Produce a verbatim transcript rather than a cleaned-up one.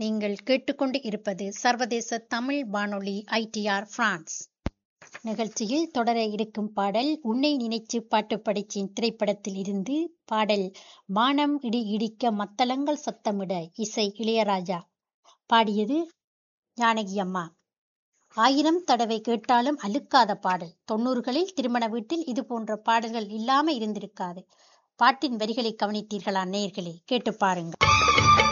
நீங்கள் கேட்டுக்கொண்டு இருப்பது சர்வதேச தமிழ் வானொலி ஐடிஆர் பிரான்ஸ். நிகழ்ச்சியில் தொடர இருக்கும் பாடல் உன்னை நினைச்சு பாட்டு படிச்சேன் திரைப்படத்தில் இருந்து பாடல். வானம் இடி இடிக்க மத்தளங்கள் சத்தமிட, இசை இளையராஜா, பாடியது ஜானகி அம்மா. ஆயிரம் தடவை கேட்டாலும் அலுக்காத பாடல். தொண்ணூறுகளில் திருமண வீட்டில் இது போன்ற பாடல்கள் இல்லாம இருந்திருக்காது. பாட்டின் வரிகளை கவனித்தீர்களா நேயர்களே? கேட்டு பாருங்கள்.